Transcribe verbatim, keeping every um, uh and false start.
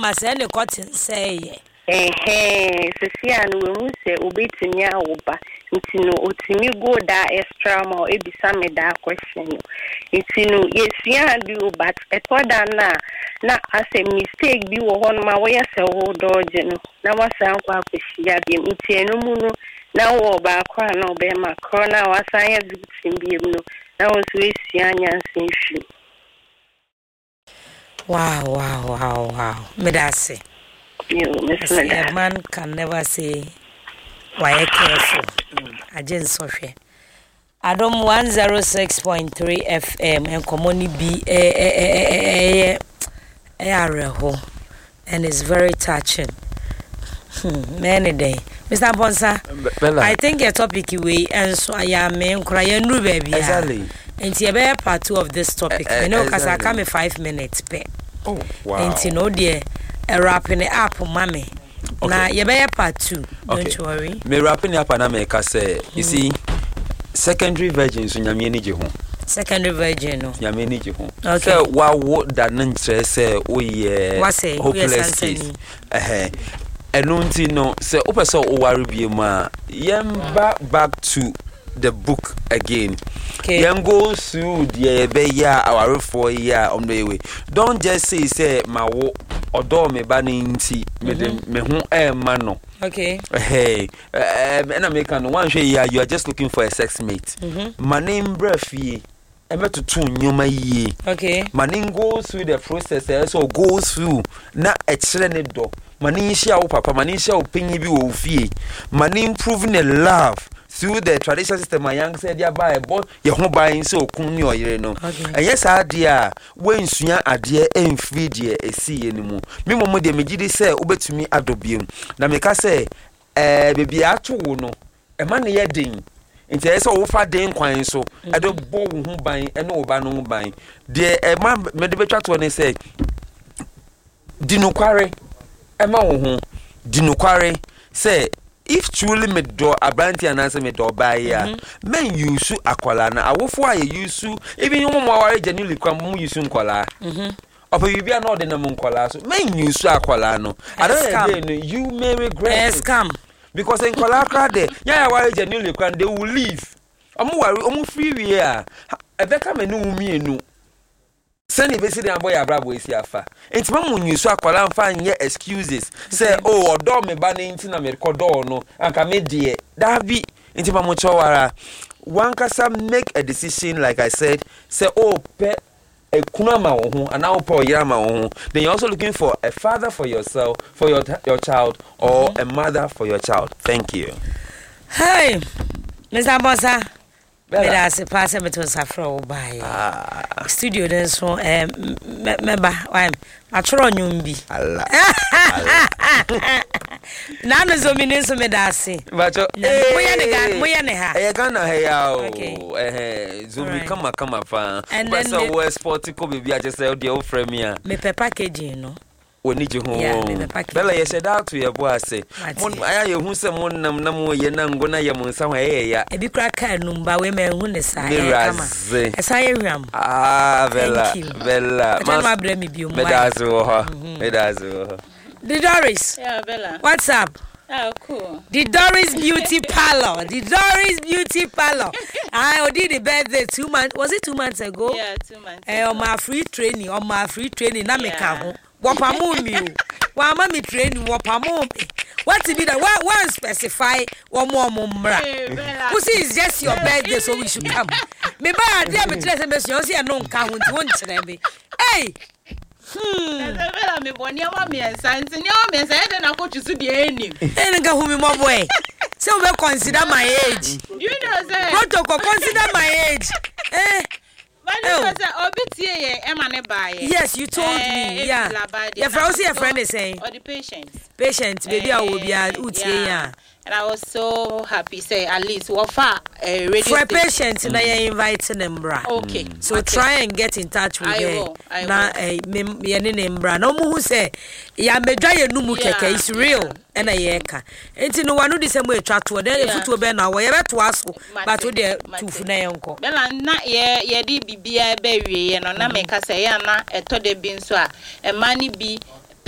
masene cotton say eh eh sesia no we hu se obetimi awoba ntino otimi go da extra mo ebisa me da question no ntino yesia di obat etoda na na as a mistake bi wo hono ma wo yese wo dodge no na wasan kwa akwhia bi ntino mu no na wo ba kwa na obe ma corona wasan ya victim bi no na wo so esia nyansen hwi. Wow, wow, wow, wow. Medase. You, Miss A man can never say why I careful. I just saw she. Adam one zero six point three F M and Komoni B eh eh eh eh eh and it's very touching. Hmm, many day. Mister Bonsa, I think your topic way and so I am me cry no baby. Exactly. And you be part two of this topic. You know, cause I come in five minutes pe. Oh wow. And you know dear a wrapping it up mommy. Now you be part two. Don't you worry. Me wrapping it up and I make us say you see secondary virgins nyame ni je ho. Secondary virgin no. Nyame ni je ho. Okay. So wa wo da nan tre say oye hopeless case. Eh enunti no say opese o ware bie ma yemba back to the book again. Okay. Yem go through the be ya our for ya on the way. Don't just say say ma wo odo me ba nti me me hu e ma no. Okay. Hey, um, and American one share you are just looking for a sex mate. Mm-hmm. My name Brefie. I met to two nyoma ye. Okay. My name goes through the process, so goes through na excellent do. My name share papa, my name share opinion bi wo fie. My name proving a love through the traditional system. My young said ya buy but your home buying so kun ni oyere no. And yes idea when sua ade en free de e see anymore. Me momo de megidi say obetumi adobiem. Na me ka say eh baby ato wo no. E ma ne ye den. Nti ese wo fa den kwan so e do bo wo hu ban e no wo ba no hu ban de e ma me de betwa to ne say dinukware e ma wo hu dinukware say if truly me do abranti ananse me do ba ya men use akola na awofo aye use even mo mo aware genuinely kwa mo use nkola mhm opo bibia na ode na mo nkola so men use akola no I don't know you may regret it. Scam. Because in Kolakra de ya ware genuinely kwan they will leave omo ware omo free we a e be ka me no mi enu send be see dem boy abrabo esi afa enti mamu nyusu akwala mfa nye excuses say oh odo me ba ne enti na me record no anka me de that be enti mamu chowara one kasa make a decision like I said say oh pe a kunama wo and now po yama wo then you're also looking for a father for yourself for your your child or mm-hmm. a mother for your child. Thank you. Hey Mister Bossa Meda se pass me to safro buy ah studio den so eh meba why atro nyum bi Allah na no zo mini so meda se bacho moya ne ga moya ne ha e ga na ha ya o eh zo mi kama kama fa but so we sport ko baby I just say the old frame ya me pe packaging no oni je ho bela ye said out to your boss mon aya ye hu se mon nam nam ye na ngo na ye mon sa ye ya e bi kra ka numba we me hu ne sa e kama e sa ye hwam ah bela bela ma bra mi bi o mo medazo ho medazo ho the Doris yeah Bella what's up oh cool the Doris Beauty Parlor the Doris Beauty Parlor I did the birthday two months was it two months ago yeah two months eh on my free training on my free training na me ka ho Wapamu mi o. Wa ma mi train wapamu. What to be that one one specify one more mumra. Who see it's just your birthday so we should come. Me ba dia me tell say me so say no nka ho nti won kire me. Hey. Hmm. Bella me boni ama me ensa nti ni o me ensa e na ko chusu de enim. Eh nka hu mi mo boy. Say we consider my age. You know say protocol consider my age. Eh yes, you told uh, me. Yeah. Your friend, your friend is saying. Or the patients. Patients, baby, I will be at yeah. And I was so happy. Say at least what far a radio for a patient, now you're inviting them, bra. Okay. So okay. try and get in touch with I her. Will, I now, eh, me me name bra. No more who say, yeah, me dry your numu keke. It's real. And a yeka. Enti no wanu disem we twa to then if to be na wo ye beto aso but we dey tufu na yenko bela na ye ye di bibia be wie ye no na me ka say ya na eto de bi nso a e ma ni bi